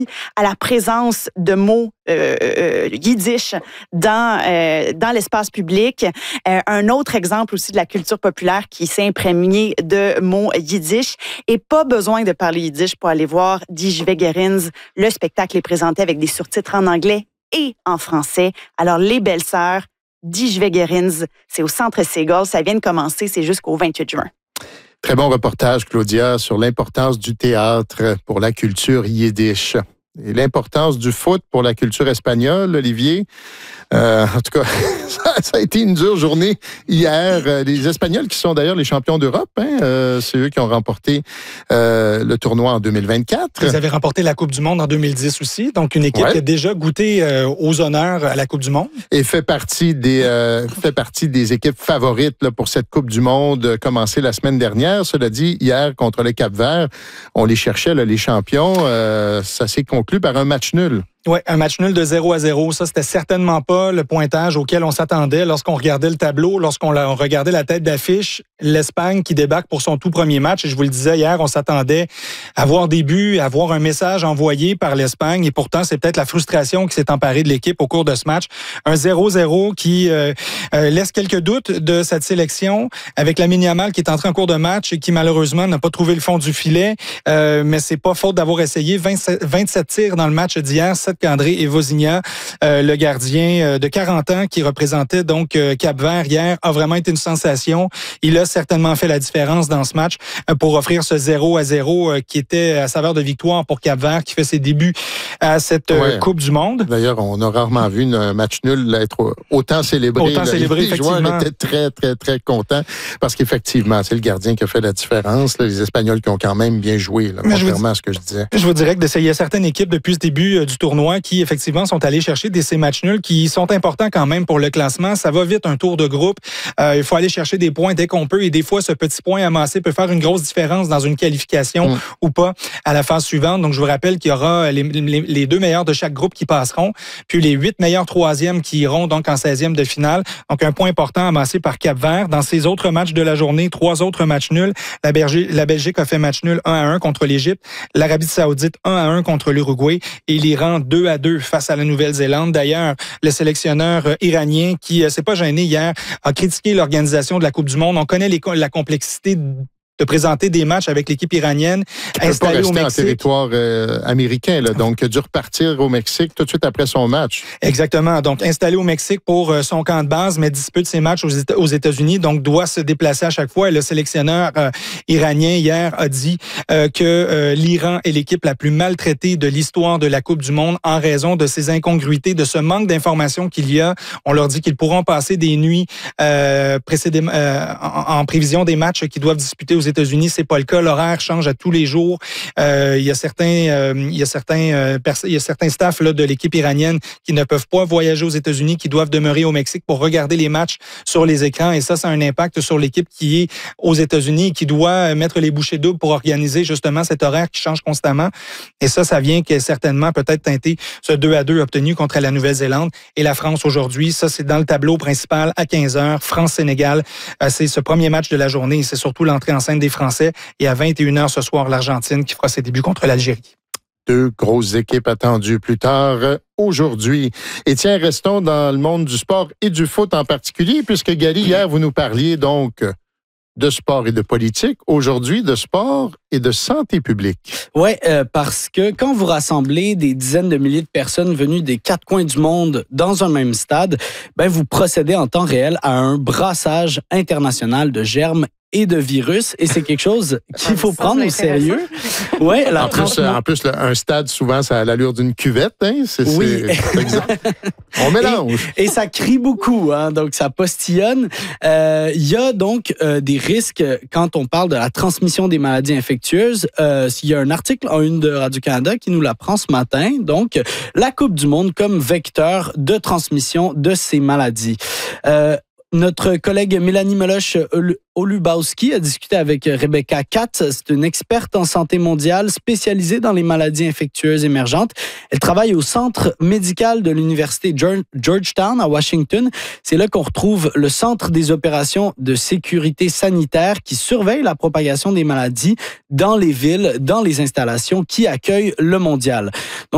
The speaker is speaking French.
à la présence de mots yiddish dans l'espace public. Un autre exemple aussi de la culture populaire qui s'est imprégnée de mots yiddish. Et pas besoin de parler yiddish pour aller voir Die Schwägerins. Le spectacle est présenté avec des surtitres en anglais et en français. Alors, Les Belles Sœurs, Die Schwägerins, c'est au Centre Segal. Ça vient de commencer, c'est jusqu'au 28 juin. Très bon reportage, Claudia, sur l'importance du théâtre pour la culture yiddish. Et l'importance du foot pour la culture espagnole, Olivier. En tout cas, ça a été une dure journée hier. Les Espagnols, qui sont d'ailleurs les champions d'Europe, c'est eux qui ont remporté le tournoi en 2024. Ils avaient remporté la Coupe du Monde en 2010 aussi. Donc, une équipe qui a déjà goûté aux honneurs à la Coupe du Monde. Et fait partie des équipes favorites là, pour cette Coupe du Monde commencée la semaine dernière. Cela dit, hier, contre le Cap-Vert, on les cherchait, là, les champions. Ça s'est conclu par un match nul. Oui, un match nul de 0-0. Ça, c'était certainement pas le pointage auquel on s'attendait lorsqu'on regardait le tableau, lorsqu'on regardait la tête d'affiche. L'Espagne qui débarque pour son tout premier match. Et je vous le disais hier, on s'attendait à voir des buts, à voir un message envoyé par l'Espagne. Et pourtant, c'est peut-être la frustration qui s'est emparée de l'équipe au cours de ce match. Un 0-0 qui laisse quelques doutes de cette sélection avec Lamine Yamal qui est entré en cours de match et qui malheureusement n'a pas trouvé le fond du filet. Mais c'est pas faute d'avoir essayé 27 tirs dans le match d'hier. Qu'André Evozigna, le gardien de 40 ans qui représentait donc Cap-Vert hier, a vraiment été une sensation. Il a certainement fait la différence dans ce match pour offrir ce 0-0 qui était à saveur de victoire pour Cap-Vert qui fait ses débuts à cette Coupe du Monde. D'ailleurs, on a rarement vu un match nul être autant célébré. Les joueurs étaient très, très, très contents parce qu'effectivement, c'est le gardien qui a fait la différence. Là, les Espagnols qui ont quand même bien joué, là, contrairement à ce que je disais. Je vous dirais qu'il y a certaines équipes depuis ce début du tournoi qui, effectivement, sont allés chercher ces matchs nuls qui sont importants quand même pour le classement. Ça va vite, un tour de groupe. Il faut aller chercher des points dès qu'on peut et des fois, ce petit point amassé peut faire une grosse différence dans une qualification ou pas à la phase suivante. Donc, je vous rappelle qu'il y aura les 2 meilleurs de chaque groupe qui passeront, puis les 8 meilleurs troisièmes qui iront donc en 16e de finale. Donc, un point important amassé par Cap-Vert. Dans ces autres matchs de la journée, 3 autres matchs nuls. La Belgique a fait match nul 1-1 contre l'Égypte. L'Arabie Saoudite 1-1 contre l'Uruguay et l'Iran 2-2 face à la Nouvelle-Zélande. D'ailleurs, le sélectionneur iranien qui s'est pas gêné hier a critiqué l'organisation de la Coupe du Monde. On connaît la complexité de présenter des matchs avec l'équipe iranienne installée au Mexique. En territoire américain, là, donc dû repartir au Mexique tout de suite après son match. Exactement. Donc, installé au Mexique pour son camp de base, mais dispute ses matchs aux États-Unis, donc doit se déplacer à chaque fois. Et le sélectionneur iranien, hier, a dit que l'Iran est l'équipe la plus maltraitée de l'histoire de la Coupe du Monde en raison de ces incongruités, de ce manque d'informations qu'il y a. On leur dit qu'ils pourront passer des nuits en prévision des matchs qu'ils doivent disputer aux États-Unis, c'est pas le cas. L'horaire change à tous les jours. Il y a certains staffs là, de l'équipe iranienne qui ne peuvent pas voyager aux États-Unis, qui doivent demeurer au Mexique pour regarder les matchs sur les écrans. Et ça a un impact sur l'équipe qui est aux États-Unis et qui doit mettre les bouchées doubles pour organiser justement cet horaire qui change constamment. Et ça vient que certainement peut-être teinter ce 2-2 obtenu contre la Nouvelle-Zélande et la France aujourd'hui. Ça, c'est dans le tableau principal à 15h. France-Sénégal, c'est ce premier match de la journée et c'est surtout l'entrée en scène des Français. Et à 21h ce soir, l'Argentine qui fera ses débuts contre l'Algérie. 2 grosses équipes attendues plus tard aujourd'hui. Et tiens, restons dans le monde du sport et du foot en particulier, puisque Gary, hier, vous nous parliez donc de sport et de politique, aujourd'hui de sport et de santé publique. Oui, parce que quand vous rassemblez des dizaines de milliers de personnes venues des 4 coins du monde dans un même stade, vous procédez en temps réel à un brassage international de germes et de virus, et c'est quelque chose qu'il faut prendre au sérieux. Ouais, en plus, un stade, souvent, ça a l'allure d'une cuvette. Hein? Oui. C'est exact. On mélange. Et ça crie beaucoup, hein? Donc ça postillonne. Il y a donc des risques quand on parle de la transmission des maladies infectieuses. Il y a un article en une de Radio-Canada qui nous l'apprend ce matin. Donc, la Coupe du Monde comme vecteur de transmission de ces maladies. Notre collègue Mélanie Meloche-Olubowski a discuté avec Rebecca Katz. C'est une experte en santé mondiale spécialisée dans les maladies infectieuses émergentes. Elle travaille au centre médical de l'université Georgetown à Washington. C'est là qu'on retrouve le centre des opérations de sécurité sanitaire qui surveille la propagation des maladies dans les villes, dans les installations qui accueillent le mondial. Donc,